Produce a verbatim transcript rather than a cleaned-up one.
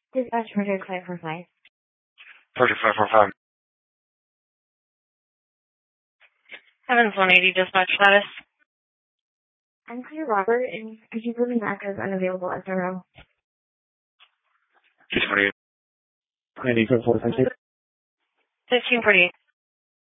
Dispatch Project five four five. Project five four five. Evans one eighty dispatch status. I'm Clear Robert, and could you put me back as unavailable S R O? two twenty-eight. ninety four, thank you. fifteen forty-eight.